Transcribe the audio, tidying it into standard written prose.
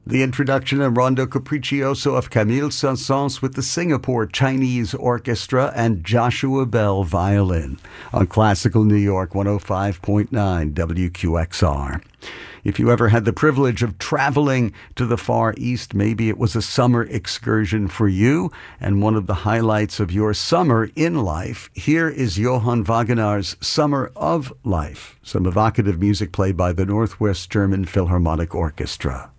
The introduction and Rondo Capriccioso of Camille Saint-Saëns with the Singapore Chinese Orchestra and Joshua Bell violin on Classical New York 105.9 WQXR. If you ever had the privilege of traveling to the Far East, maybe it was a summer excursion for you and one of the highlights of your summer in life. Here is Johann Wagenaar's Summer of Life, some evocative music played by the Northwest German Philharmonic Orchestra.